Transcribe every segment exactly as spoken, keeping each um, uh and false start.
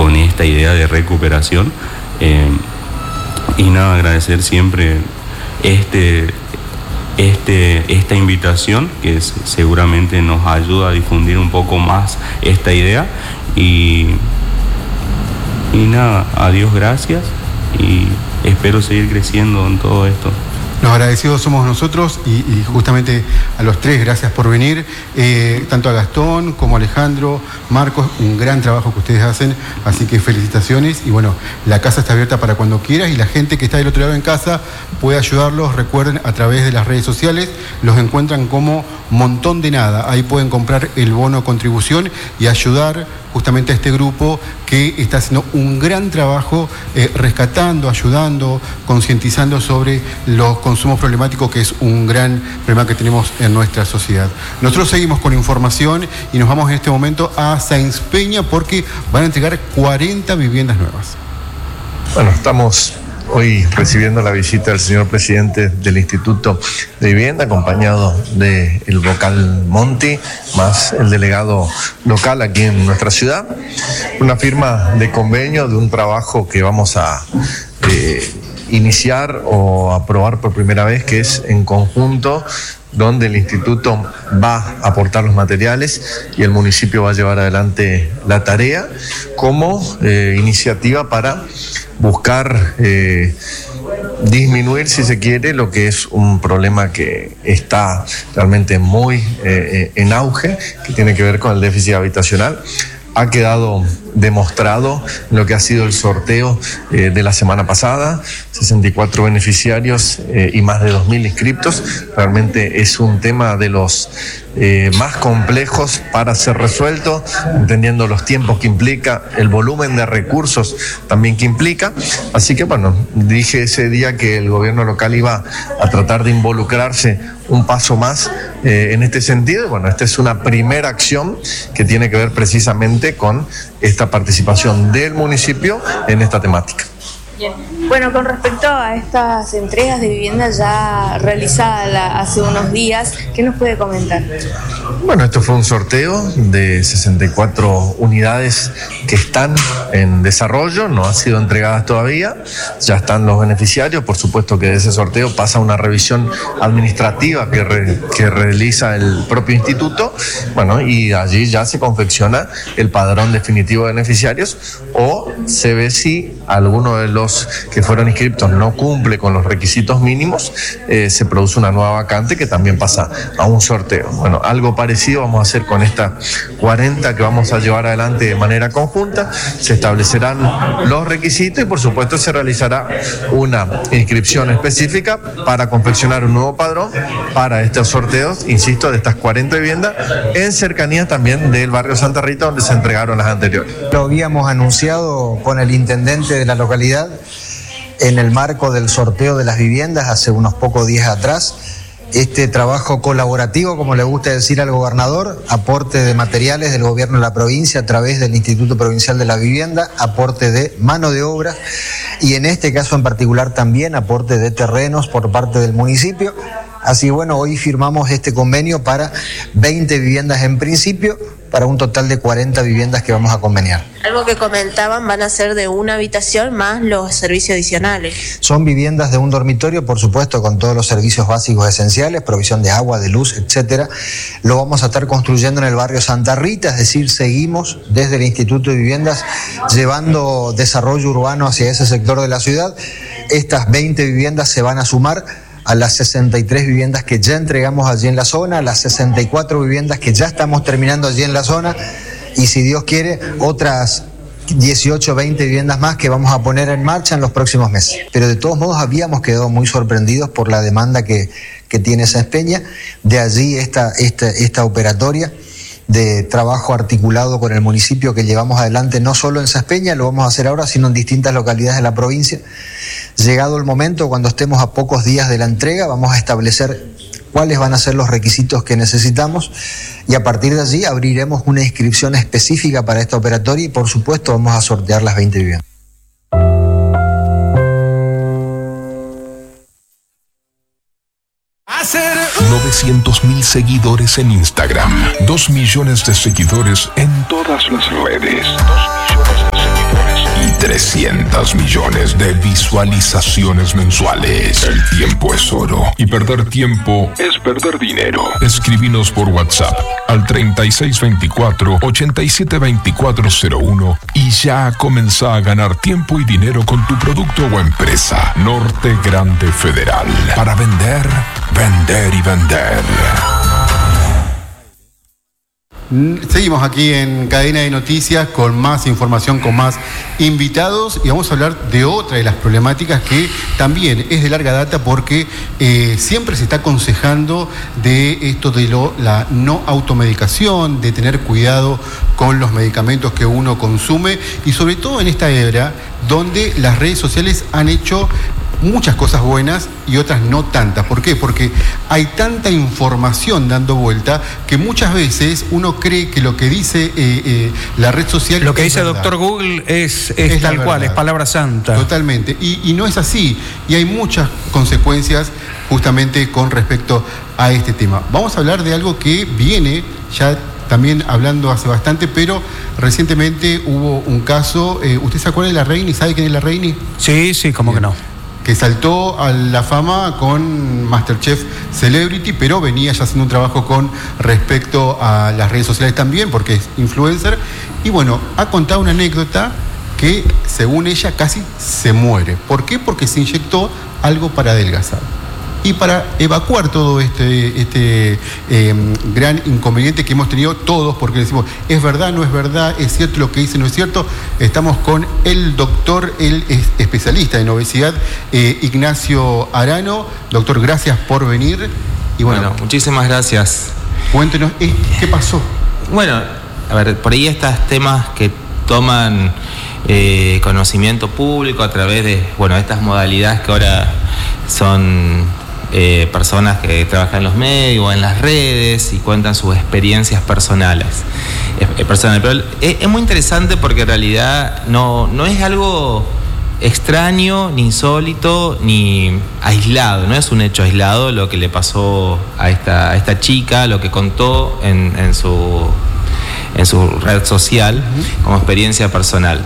con esta idea de recuperación. Eh, y nada, agradecer siempre este, este, esta invitación, que es, seguramente nos ayuda a difundir un poco más esta idea. Y, y nada, a Dios gracias, y espero seguir creciendo en todo esto. Los agradecidos somos nosotros y, y justamente a los tres, gracias por venir, eh, tanto a Gastón como a Alejandro, Marcos, un gran trabajo que ustedes hacen, así que felicitaciones. Y bueno, la casa está abierta para cuando quieras, y la gente que está del otro lado en casa puede ayudarlos. Recuerden, a través de las redes sociales los encuentran como Montón de Nada, ahí pueden comprar el bono contribución y ayudar justamente a este grupo que está haciendo un gran trabajo eh, rescatando, ayudando, concientizando sobre los consumos problemáticos, que es un gran problema que tenemos en nuestra sociedad. Nosotros seguimos con información y nos vamos en este momento a Sáenz Peña, porque van a entregar cuarenta viviendas nuevas. Bueno, estamos hoy recibiendo la visita del señor presidente del Instituto de Vivienda, acompañado del vocal Monti, más el delegado local aquí en nuestra ciudad. Una firma de convenio de un trabajo que vamos a eh, iniciar o aprobar por primera vez, que es en conjunto, donde el instituto va a aportar los materiales y el municipio va a llevar adelante la tarea como eh, iniciativa para buscar eh, disminuir, si se quiere, lo que es un problema que está realmente muy eh, en auge, que tiene que ver con el déficit habitacional. Ha quedado demostrado lo que ha sido el sorteo eh, de la semana pasada, sesenta y cuatro beneficiarios eh, y más de dos mil inscriptos. Realmente es un tema de los eh, más complejos para ser resuelto, entendiendo los tiempos que implica, el volumen de recursos también que implica. Así que bueno, dije ese día que el gobierno local iba a tratar de involucrarse un paso más eh, en este sentido. Bueno, esta es una primera acción que tiene que ver precisamente con esta participación del municipio en esta temática. Bien. Bueno, con respecto a estas entregas de vivienda ya realizadas hace unos días, ¿qué nos puede comentar? Bueno, esto fue un sorteo de sesenta y cuatro unidades que están en desarrollo, no han sido entregadas todavía, ya están los beneficiarios. Por supuesto que de ese sorteo pasa una revisión administrativa que, re, que realiza el propio instituto, bueno, y allí ya se confecciona el padrón definitivo de beneficiarios, o se ve si alguno de los que fueron inscriptos no cumple con los requisitos mínimos, eh, se produce una nueva vacante que también pasa a un sorteo. Bueno, algo parecido vamos a hacer con estas cuarenta que vamos a llevar adelante de manera conjunta. Se establecerán los requisitos y por supuesto se realizará una inscripción específica para confeccionar un nuevo padrón para estos sorteos, insisto, de estas cuarenta viviendas en cercanía también del barrio Santa Rita, donde se entregaron las anteriores. Lo habíamos anunciado con el intendente de la localidad en el marco del sorteo de las viviendas hace unos pocos días atrás. Este trabajo colaborativo, como le gusta decir al gobernador, aporte de materiales del gobierno de la provincia a través del Instituto Provincial de la Vivienda, aporte de mano de obra y en este caso en particular también aporte de terrenos por parte del municipio. Así bueno, hoy firmamos este convenio para veinte viviendas en principio, para un total de cuarenta viviendas que vamos a conveniar. Algo que comentaban, van a ser de una habitación más los servicios adicionales. Son viviendas de un dormitorio, por supuesto, con todos los servicios básicos esenciales, provisión de agua, de luz, etcétera. Lo vamos a estar construyendo en el barrio Santa Rita, es decir, seguimos desde el Instituto de Viviendas llevando desarrollo urbano hacia ese sector de la ciudad. Estas veinte viviendas se van a sumar a las sesenta y tres viviendas que ya entregamos allí en la zona, a las sesenta y cuatro viviendas que ya estamos terminando allí en la zona, y si Dios quiere, otras dieciocho, veinte viviendas más que vamos a poner en marcha en los próximos meses. Pero de todos modos habíamos quedado muy sorprendidos por la demanda que, que tiene Sáenz Peña, de allí esta, esta, esta operatoria de trabajo articulado con el municipio que llevamos adelante no solo en Sáenz Peña, lo vamos a hacer ahora, sino en distintas localidades de la provincia. Llegado el momento, cuando estemos a pocos días de la entrega, vamos a establecer cuáles van a ser los requisitos que necesitamos y a partir de allí abriremos una inscripción específica para esta operatoria y por supuesto vamos a sortear las veinte viviendas. novecientos mil seguidores en Instagram, dos millones de seguidores en todas las redes. dos millones de seguidores. trescientos millones de visualizaciones mensuales. El tiempo es oro y perder tiempo es perder dinero. Escribinos por WhatsApp al treinta y seis veinticuatro, ochenta y siete veinticuatro cero uno y ya comenzá a ganar tiempo y dinero con tu producto o empresa. Norte Grande Federal. Para vender, vender y vender. Seguimos aquí en Cadena de Noticias con más información, con más invitados y vamos a hablar de otra de las problemáticas que también es de larga data porque eh, siempre se está aconsejando de esto de lo, la no automedicación, de tener cuidado con los medicamentos que uno consume y sobre todo en esta era donde las redes sociales han hecho muchas cosas buenas y otras no tantas. ¿Por qué? Porque hay tanta información dando vuelta que muchas veces uno cree que lo que dice eh, eh, la red social... Lo que dice el doctor Google es, es, es tal cual, es palabra santa. Totalmente. Y, y no es así. Y hay muchas consecuencias justamente con respecto a este tema. Vamos a hablar de algo que viene ya también hablando hace bastante, pero recientemente hubo un caso. Eh, ¿Usted se acuerda de la Reini? ¿Sabe quién es la Reini? Sí, sí, ¿cómo Bien. que no? Que saltó a la fama con MasterChef Celebrity, pero venía ya haciendo un trabajo con respecto a las redes sociales también, porque es influencer. Y bueno, ha contado una anécdota que, según ella, casi se muere. ¿Por qué? Porque se inyectó algo para adelgazar. Y para evacuar todo este, este eh, gran inconveniente que hemos tenido todos, porque decimos, es verdad, no es verdad, es cierto lo que dice, no es cierto, estamos con el doctor, el especialista en obesidad, eh, Ignacio Arano. Doctor, gracias por venir. Y bueno, bueno muchísimas gracias. Cuéntenos, eh, ¿qué pasó? Bueno, a ver, por ahí estos temas que toman eh, conocimiento público a través de, bueno, estas modalidades que ahora son... Eh, personas que trabajan en los medios o en las redes y cuentan sus experiencias personales. Eh, personales. Pero es, es muy interesante porque en realidad no, no es algo extraño, ni insólito, ni aislado. No es un hecho aislado lo que le pasó a esta, a esta chica, lo que contó en, en, su, en su red social como experiencia personal.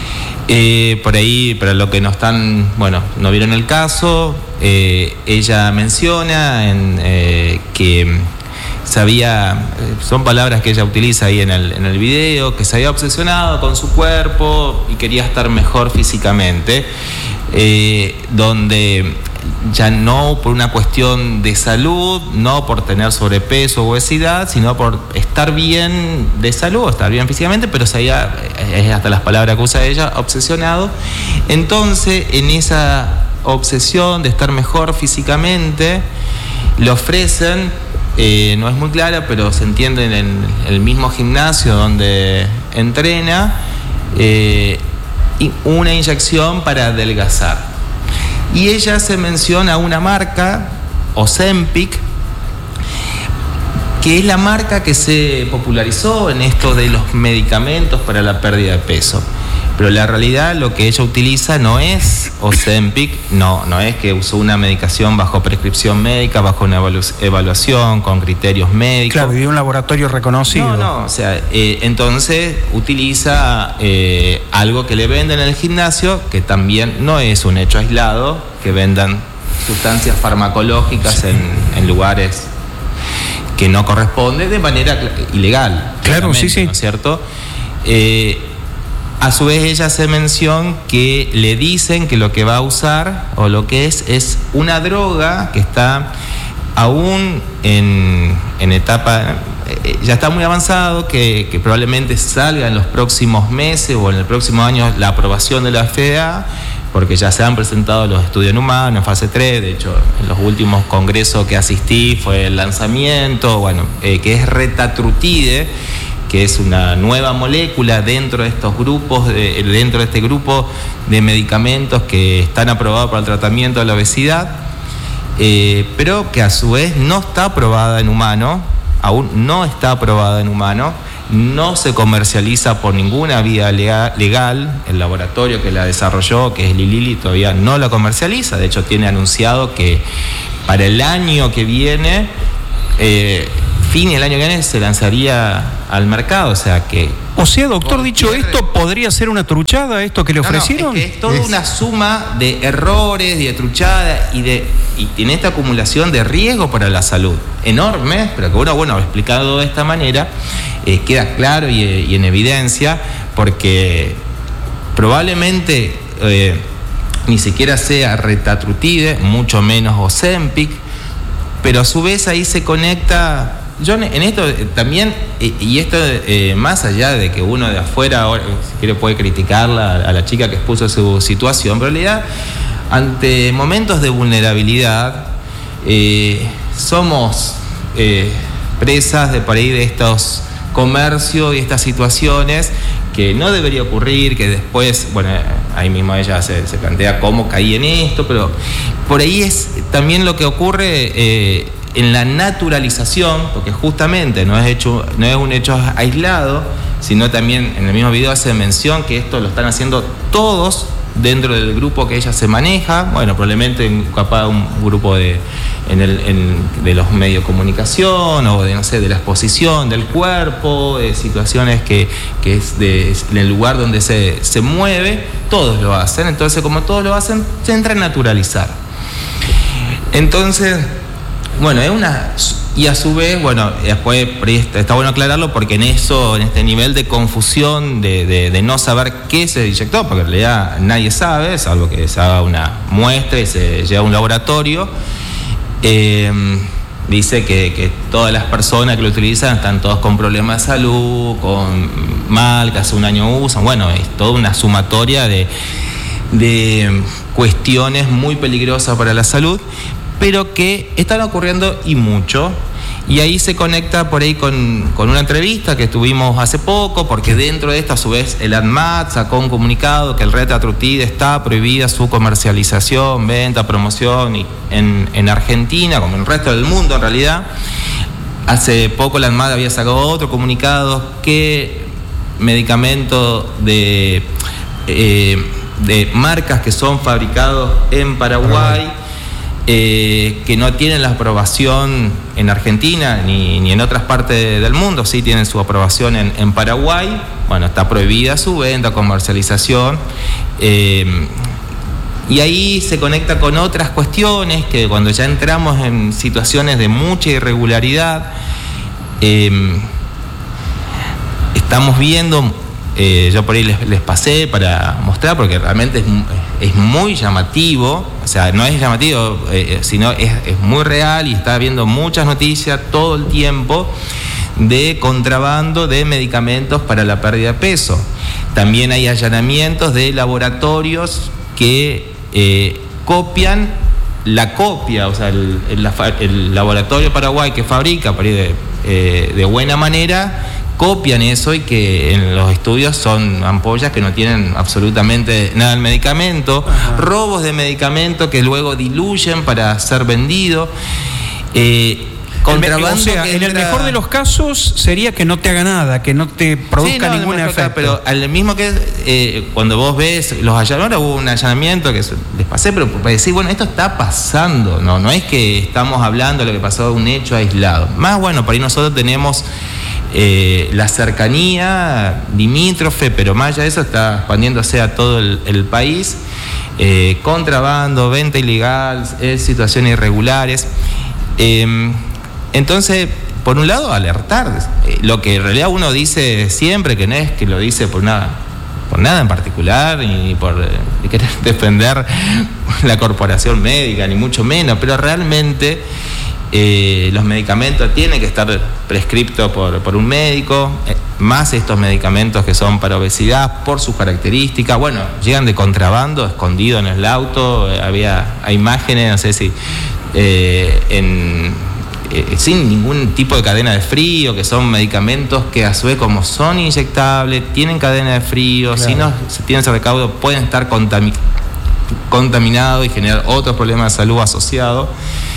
Eh, por ahí, para lo que no están, bueno, no vieron el caso, eh, ella menciona en, eh, que se había, son palabras que ella utiliza ahí en el, en el video, que se había obsesionado con su cuerpo y quería estar mejor físicamente, eh, donde ya no por una cuestión de salud, no por tener sobrepeso o obesidad, sino por estar bien de salud, estar bien físicamente, pero se había, es hasta las palabras que usa ella, obsesionado. Entonces, en esa obsesión de estar mejor físicamente, le ofrecen, eh, no es muy clara, pero se entiende en el mismo gimnasio donde entrena, eh, una inyección para adelgazar. Y ella se menciona una marca, Ozempic, que es la marca que se popularizó en esto de los medicamentos para la pérdida de peso. Pero la realidad, lo que ella utiliza no es Ozempic, no, no es que usó una medicación bajo prescripción médica, bajo una evalu- evaluación, con criterios médicos. Claro, y de un laboratorio reconocido. No, no, o sea, eh, entonces utiliza eh, algo que le venden en el gimnasio, que también no es un hecho aislado, que vendan sustancias farmacológicas en, en lugares que no corresponden de manera ilegal. Claro, sí, sí. ¿No es cierto? Eh, A su vez ella hace mención que le dicen que lo que va a usar o lo que es es una droga que está aún en, en etapa, eh, ya está muy avanzado, que, que probablemente salga en los próximos meses o en el próximo año la aprobación de la F D A, porque ya se han presentado los estudios en humanos en fase tres, de hecho en los últimos congresos que asistí fue el lanzamiento, bueno, eh, que es retatrutide, que es una nueva molécula dentro de estos grupos, de, dentro de este grupo de medicamentos que están aprobados para el tratamiento de la obesidad, eh, pero que a su vez no está aprobada en humano, aún no está aprobada en humano, no se comercializa por ninguna vía legal, el laboratorio que la desarrolló, que es Eli Lilly, todavía no la comercializa, de hecho tiene anunciado que para el año que viene, eh, fin del año que viene, se lanzaría al mercado, o sea que... O sea, doctor, dicho esto, ¿podría ser una truchada esto que le ofrecieron? No, no, es que es toda es... una suma de errores, de truchada y de y en esta acumulación de riesgo para la salud enorme, pero que uno, bueno, explicado de esta manera, eh, queda claro y, y en evidencia, porque probablemente eh, ni siquiera sea retatrutide, mucho menos Ozempic, pero a su vez ahí se conecta... Yo en esto también, y esto eh, más allá de que uno de afuera, ahora, si quiere, puede criticarla a la chica que expuso su situación, pero en realidad, ante momentos de vulnerabilidad, eh, somos eh, presas de por ahí de estos comercios y estas situaciones que no debería ocurrir, que después, bueno, ahí mismo ella se, se plantea cómo caí en esto, pero por ahí es también lo que ocurre... Eh, en la naturalización, porque justamente no es, hecho, no es un hecho aislado, sino también en el mismo video hace mención que esto lo están haciendo todos dentro del grupo que ella se maneja, bueno, probablemente capaz un grupo de, en el, en, de los medios de comunicación o de, no sé, de la exposición del cuerpo, de situaciones que, que es de, en el lugar donde se, se mueve, todos lo hacen, entonces como todos lo hacen, se entra a naturalizar. Entonces... Bueno, es una... Y a su vez, bueno, después está bueno aclararlo porque en eso, en este nivel de confusión, de, de, de no saber qué se inyectó, porque en realidad nadie sabe, salvo que se haga una muestra y se lleva a un laboratorio, eh, dice que, que todas las personas que lo utilizan están todos con problemas de salud, con mal, que hace un año usan, bueno, es toda una sumatoria de, de cuestiones muy peligrosas para la salud, pero que están ocurriendo y mucho. Y ahí se conecta por ahí con, con una entrevista que tuvimos hace poco, porque dentro de esta, a su vez, el ANMAT sacó un comunicado que el retatrutide está prohibida su comercialización, venta, promoción y en, en Argentina, como en el resto del mundo en realidad. Hace poco el ANMAT había sacado otro comunicado que medicamentos de, eh, de marcas que son fabricados en Paraguay, Eh, que no tienen la aprobación en Argentina ni, ni en otras partes del mundo, sí tienen su aprobación en, en Paraguay, bueno, está prohibida su venta, comercialización, eh, y ahí se conecta con otras cuestiones que cuando ya entramos en situaciones de mucha irregularidad, eh, estamos viendo, eh, yo por ahí les, les pasé para mostrar, porque realmente es, es muy llamativo, o sea, no es llamativo, eh, sino es, es muy real y está habiendo muchas noticias todo el tiempo de contrabando de medicamentos para la pérdida de peso. También hay allanamientos de laboratorios que eh, copian la copia, o sea, el, el, el laboratorio Paraguay que fabrica por ahí de, eh, de buena manera, copian eso y que en los estudios son ampollas que no tienen absolutamente nada del medicamento, ajá, robos de medicamento que luego diluyen para ser vendido, eh, contrabando. O sea, en entra... el mejor de los casos sería que no te haga nada, que no te produzca sí, no, ningún efecto. Pero al mismo que eh, cuando vos ves los allanamientos, hubo un allanamiento que les pasé, pero para decir, bueno, esto está pasando, no, no es que estamos hablando de lo que pasó, un hecho aislado. Más bueno, por ahí nosotros tenemos Eh, la cercanía limítrofe, pero más allá de eso está expandiéndose a todo el, el país, eh, contrabando, venta ilegal, eh, situaciones irregulares. Eh, entonces, por un lado, alertar, eh, lo que en realidad uno dice siempre, que no es que lo dice por nada, por nada en particular, ni por eh, querer defender la corporación médica, ni mucho menos, pero realmente Eh, los medicamentos tienen que estar prescriptos por, por un médico, eh, más estos medicamentos que son para obesidad por sus características. Bueno, llegan de contrabando, escondido en el auto, eh, había hay imágenes, no sé si eh, en, eh, sin ningún tipo de cadena de frío, que son medicamentos que a su vez, como son inyectables, tienen cadena de frío, claro, si no se tiene ese recaudo pueden estar contami- contaminados y generar otros problemas de salud asociados.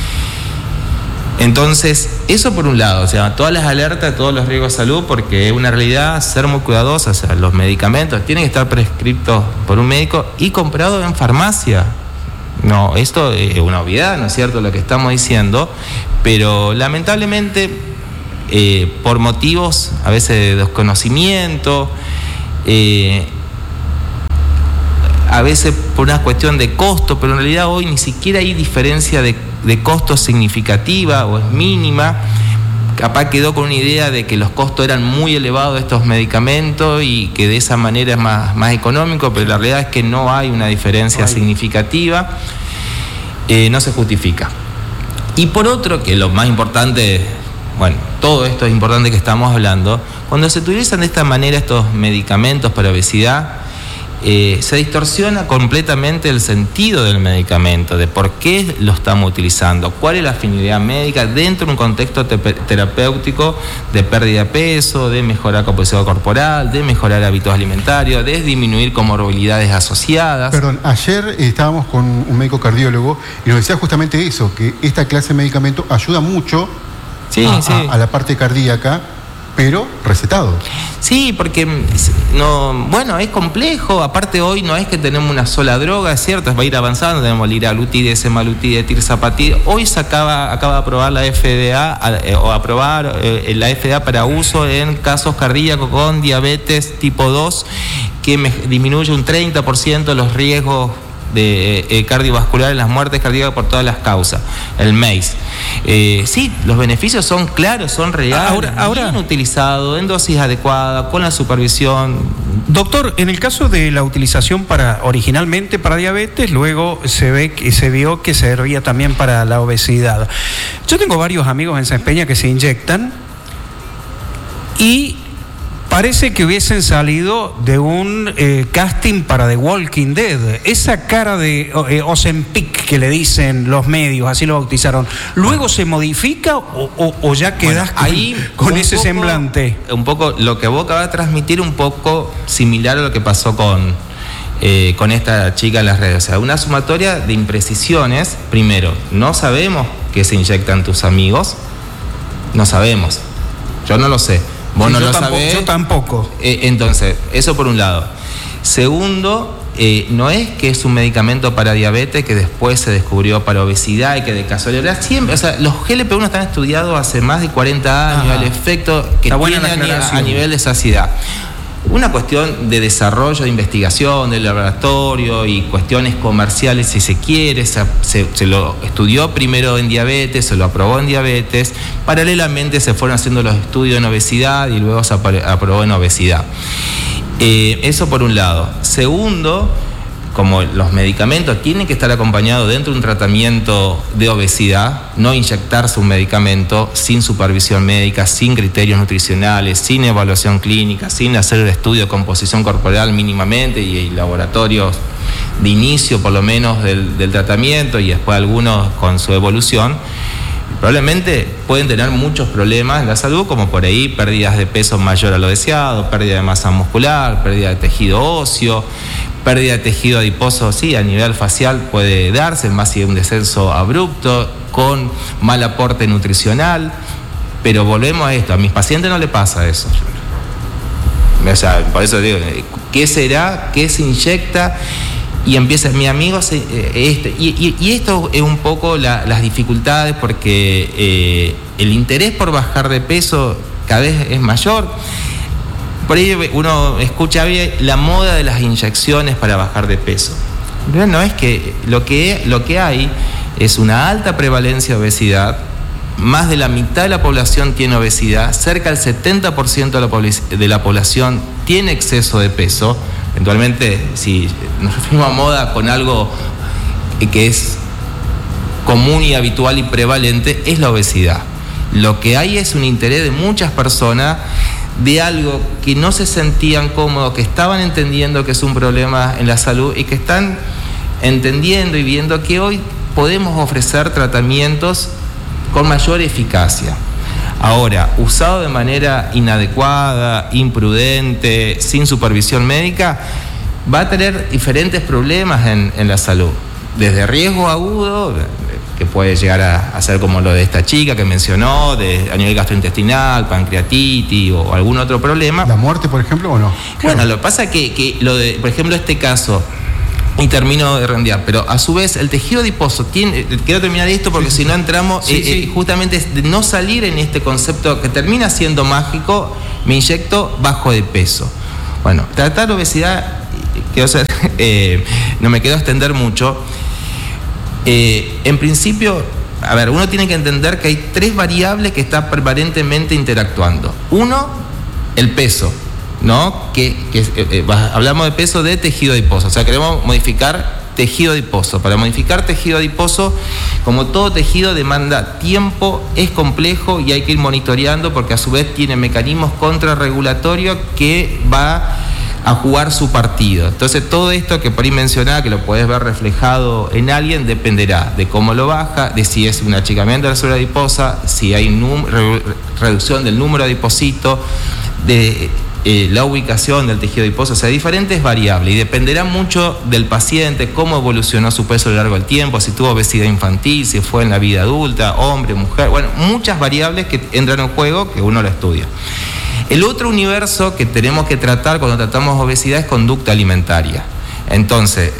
Entonces, eso por un lado, o sea, todas las alertas, todos los riesgos de salud, porque es una realidad ser muy cuidadosa, o sea, los medicamentos tienen que estar prescriptos por un médico y comprados en farmacia. No, esto es una obviedad, ¿no es cierto?, lo que estamos diciendo, pero lamentablemente eh, por motivos a veces de desconocimiento, eh, a veces por una cuestión de costo, pero en realidad hoy ni siquiera hay diferencia de, de costo significativa o es mínima. Capaz quedó con una idea de que los costos eran muy elevados de estos medicamentos y que de esa manera es más, más económico, pero la realidad es que no hay una diferencia Ay. significativa, eh, no se justifica. Y por otro, que lo más importante, bueno, todo esto es importante que estamos hablando, cuando se utilizan de esta manera estos medicamentos para obesidad, Eh, se distorsiona completamente el sentido del medicamento, de por qué lo estamos utilizando, cuál es la finalidad médica dentro de un contexto te- terapéutico de pérdida de peso, de mejorar composición corporal, de mejorar hábitos alimentarios, de disminuir comorbilidades asociadas. Perdón, ayer eh, estábamos con un médico cardiólogo y nos decía justamente eso, que esta clase de medicamento ayuda mucho sí, a, sí. a, a la parte cardíaca, pero recetado. Sí, porque no, bueno, es complejo. Aparte hoy no es que tenemos una sola droga, es cierto, va a ir avanzando, tenemos liraglutide, semaglutide, tirzapatide. Hoy se acaba, acaba de aprobar la F D A eh, o aprobar eh, la F D A para uso en casos cardíacos con diabetes tipo dos, que me, disminuye un treinta por ciento los riesgos de eh, cardiovascular en las muertes cardíacas por todas las causas, el M A C E. Eh, sí, los beneficios son claros, son reales, ahora, ahora, bien utilizados, en dosis adecuada, con la supervisión. Doctor, en el caso de la utilización para originalmente para diabetes, luego se ve que se vio que servía también para la obesidad. Yo tengo varios amigos en Sáenz Peña que se inyectan y parece que hubiesen salido de un eh, casting para The Walking Dead. Esa cara de eh, Ozempic que le dicen los medios, así lo bautizaron, ¿luego se modifica o, o, o ya quedas bueno, ahí con, con ese poco, semblante? Un poco lo que vos acabas de transmitir, un poco similar a lo que pasó con, eh, con esta chica en las redes. O sea, una sumatoria de imprecisiones. Primero, no sabemos qué se inyectan tus amigos. No sabemos. Yo no lo sé. Vos sí, no lo tampoco, sabés. Yo tampoco. Eh, entonces, eso por un lado. Segundo, eh, no es que es un medicamento para diabetes que después se descubrió para obesidad y que de casualidad siempre, o sea, los G L P uno están estudiados hace más de cuarenta años, Ajá. el efecto que Está tiene a, a nivel de saciedad. Una cuestión de desarrollo, de investigación, del laboratorio y cuestiones comerciales, si se quiere, se, se, se lo estudió primero en diabetes, se lo aprobó en diabetes, paralelamente se fueron haciendo los estudios en obesidad y luego se aprobó en obesidad. Eh, eso por un lado. Segundo, como los medicamentos tienen que estar acompañados dentro de un tratamiento de obesidad, no inyectarse un medicamento sin supervisión médica, sin criterios nutricionales, sin evaluación clínica, sin hacer el estudio de composición corporal mínimamente y, y laboratorios de inicio por lo menos del, del tratamiento y después algunos con su evolución, probablemente pueden tener muchos problemas en la salud, como por ahí pérdidas de peso mayor a lo deseado, pérdida de masa muscular, pérdida de tejido óseo, pérdida de tejido adiposo, sí, a nivel facial puede darse, más si un descenso abrupto, con mal aporte nutricional, pero volvemos a esto, a mis pacientes no le pasa eso. O sea, por eso digo, ¿qué será? ¿Qué se inyecta? Y empieza, mi amigo, se, eh, este, y, y, y esto es un poco la, las dificultades porque eh, el interés por bajar de peso cada vez es mayor. Por ahí uno escucha bien la moda de las inyecciones para bajar de peso. Pero no es que lo que, lo que hay es una alta prevalencia de obesidad, más de la mitad de la población tiene obesidad, cerca del setenta por ciento de la, de la población tiene exceso de peso. Eventualmente, si nos referimos a moda con algo que es común y habitual y prevalente, es la obesidad. Lo que hay es un interés de muchas personas de algo que no se sentían cómodos, que estaban entendiendo que es un problema en la salud y que están entendiendo y viendo que hoy podemos ofrecer tratamientos con mayor eficacia. Ahora, usado de manera inadecuada, imprudente, sin supervisión médica, va a tener diferentes problemas en, en la salud. Desde riesgo agudo, que puede llegar a, a ser como lo de esta chica que mencionó, de, a nivel gastrointestinal, pancreatitis o algún otro problema. ¿La muerte, por ejemplo, o no? Bueno, claro. Lo que pasa es que, que lo de, por ejemplo, este caso Y termino de redondear, pero a su vez el tejido adiposo tiene, quiero terminar esto porque sí, si no entramos, sí, eh, sí. Eh, justamente es de no salir en este concepto que termina siendo mágico, me inyecto bajo de peso. Bueno, tratar obesidad, quiero ser, eh, no me quiero extender mucho. Eh, en principio, a ver, uno tiene que entender que hay tres variables que están permanentemente interactuando. Uno, el peso. ¿No? Que, que eh, hablamos de peso de tejido adiposo, o sea, queremos modificar tejido adiposo. Para modificar tejido adiposo, como todo tejido, demanda tiempo, es complejo y hay que ir monitoreando porque a su vez tiene mecanismos contrarregulatorios que va a jugar su partido. Entonces todo esto que por ahí mencionaba, que lo podés ver reflejado en alguien, dependerá de cómo lo baja, de si es un achicamiento de la célula adiposa, si hay re, reducción del número de adipocitos, de Eh, la ubicación del tejido adiposo, o sea, diferentes variables, y dependerá mucho del paciente, cómo evolucionó su peso a lo largo del tiempo, si tuvo obesidad infantil, si fue en la vida adulta, hombre, mujer, bueno, muchas variables que entran en juego que uno lo estudia. El otro universo que tenemos que tratar cuando tratamos obesidad es conducta alimentaria. Entonces,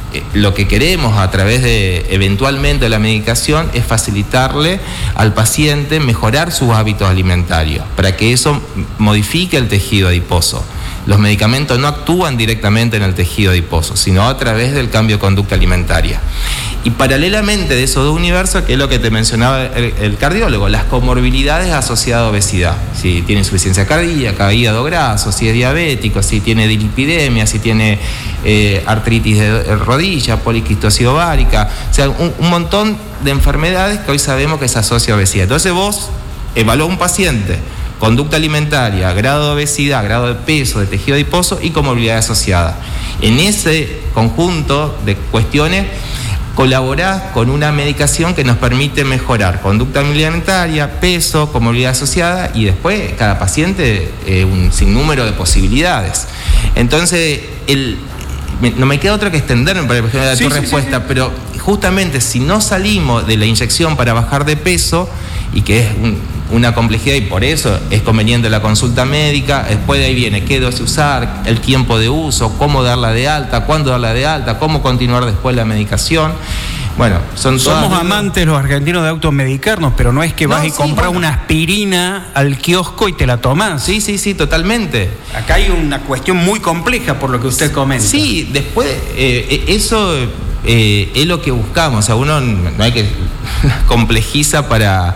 lo que queremos a través de eventualmente la medicación es facilitarle al paciente mejorar sus hábitos alimentarios para que eso modifique el tejido adiposo. Los medicamentos no actúan directamente en el tejido adiposo, sino a través del cambio de conducta alimentaria. Y paralelamente de esos dos universos, que es lo que te mencionaba el, el cardiólogo, las comorbilidades asociadas a obesidad. Si tiene insuficiencia cardíaca, hígado graso, si es diabético, si tiene dislipidemia, si tiene eh, artritis de rodilla, poliquistosis ovárica, o sea, un, un montón de enfermedades que hoy sabemos que se asocia a obesidad. Entonces vos evaluás un paciente, conducta alimentaria, grado de obesidad, grado de peso, de tejido adiposo y comorbilidad asociada. En ese conjunto de cuestiones colaborás con una medicación que nos permite mejorar conducta alimentaria, peso, comorbilidad asociada y después cada paciente eh, un sinnúmero de posibilidades. Entonces, el, me, no me queda otra que extenderme para dar sí, tu sí, respuesta, sí, sí. Pero justamente si no salimos de la inyección para bajar de peso, y que es un, una complejidad y por eso es conveniente la consulta médica, después de ahí viene qué dosis usar, el tiempo de uso, cómo darla de alta, cuándo darla de alta, cómo continuar después la medicación. Bueno, son Somos todas... amantes los argentinos de automedicarnos, pero no es que vas no, y sí, compras bueno. una aspirina al kiosco y te la tomás. Sí, sí, sí, totalmente. Acá hay una cuestión muy compleja por lo que usted comenta. Sí, después eh, eso eh, es lo que buscamos, o sea, uno no hay que complejiza para...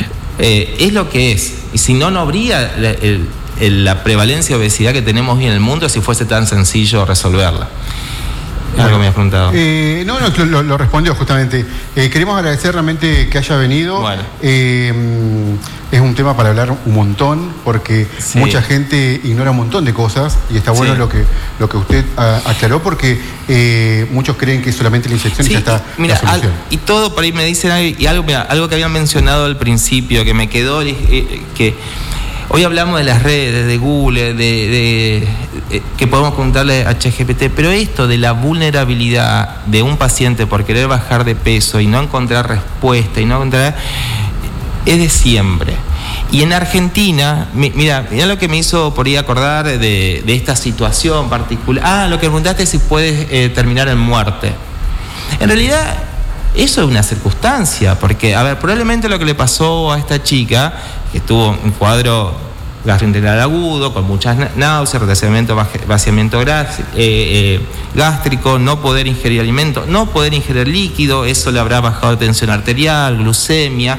Eh, es lo que es, y si no, no habría la, el, el, la prevalencia de obesidad que tenemos hoy en el mundo si fuese tan sencillo resolverla. Algo me ha preguntado. Eh, no, no, lo, lo respondió justamente. Eh, queremos agradecer realmente que haya venido. Bueno. Eh, es un tema para hablar un montón, porque sí. mucha gente ignora un montón de cosas y está bueno sí. lo que lo que usted a, aclaró, porque eh, muchos creen que solamente la inyección sí, y ya está mira, la solución. Al, y todo por ahí me dicen, y algo, mira, algo que habían mencionado al principio, que me quedó, eh, que... Hoy hablamos de las redes, de Google, de, de, de que podemos preguntarle a ChatGPT, pero esto de la vulnerabilidad de un paciente por querer bajar de peso y no encontrar respuesta y no encontrar, es de siempre. Y en Argentina, mira, mira lo que me hizo por ahí acordar de, de esta situación particular. Ah, lo que preguntaste es si puedes eh, terminar en muerte. En realidad, eso es una circunstancia, porque, a ver, probablemente lo que le pasó a esta chica, que tuvo un cuadro gastrointestinal agudo, con muchas náuseas, retrasamiento, vaciamiento eh, eh, gástrico, no poder ingerir alimentos, no poder ingerir líquido, eso le habrá bajado tensión arterial, glucemia,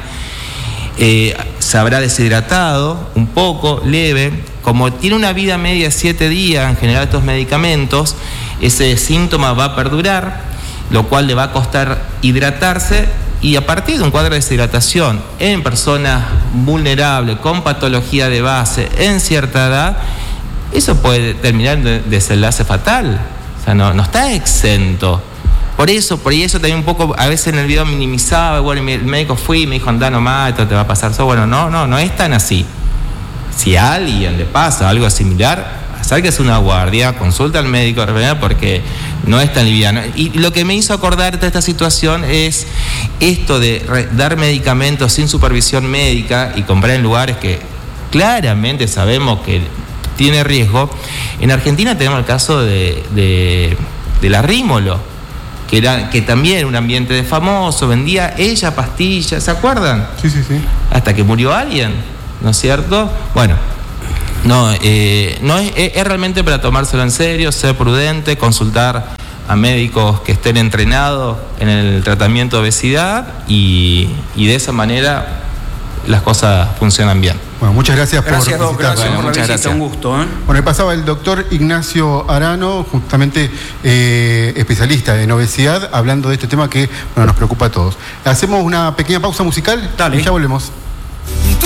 eh, se habrá deshidratado un poco, leve. Como tiene una vida media de siete días en general estos medicamentos, ese síntoma va a perdurar, lo cual le va a costar hidratarse, y a partir de un cuadro de deshidratación en personas vulnerables, con patología de base, en cierta edad, eso puede terminar en desenlace fatal. O sea, no, no está exento. Por eso, por eso también un poco, a veces en el video minimizaba, bueno, el médico fui y me dijo, andá nomás, esto te va a pasar. Bueno, no, no, no es tan así. Si a alguien le pasa algo similar, acérquese a una guardia, consulta al médico porque no es tan liviano. Y lo que me hizo acordar de esta situación es esto de re- dar medicamentos sin supervisión médica y comprar en lugares que claramente sabemos que tiene riesgo. En Argentina tenemos el caso de, de de la Rímolo, que, era, que también era un ambiente de famoso, vendía ella pastillas, ¿se acuerdan? Sí, sí, sí. Hasta que murió alguien, ¿no es cierto? Bueno, no, eh, no es, es realmente para tomárselo en serio, ser prudente, consultar a médicos que estén entrenados en el tratamiento de obesidad y, y de esa manera las cosas funcionan bien. Bueno, muchas gracias, gracias por Doc, gracias visitarnos. por la Muchas visita, gracias. un gusto. ¿eh? Bueno, pasaba el doctor Ignacio Arano, justamente eh, especialista en obesidad, hablando de este tema que bueno, nos preocupa a todos. Hacemos una pequeña pausa musical Dale. y ya volvemos.